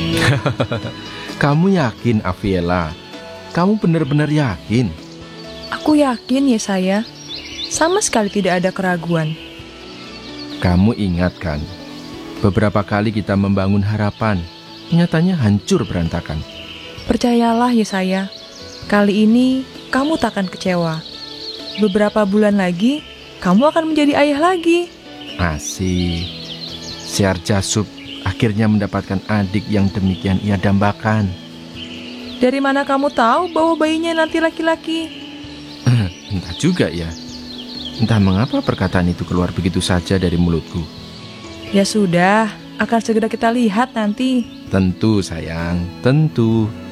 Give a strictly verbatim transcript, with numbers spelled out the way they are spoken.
Kamu yakin, Aviela? Kamu benar-benar yakin? Aku yakin, Yesaya. Sama sekali tidak ada keraguan. Kamu ingat kan, beberapa kali kita membangun harapan, nyatanya hancur berantakan. Percayalah, Yesaya. Kali ini kamu takkan kecewa. Beberapa bulan lagi, kamu akan menjadi ayah lagi. Asik. Syar Jasub akhirnya mendapatkan adik yang demikian ia dambakan. Dari mana kamu tahu bahwa bayinya nanti laki-laki? Entah juga ya. Entah mengapa perkataan itu keluar begitu saja dari mulutku. Ya sudah, akan segera kita lihat nanti. Tentu sayang, tentu.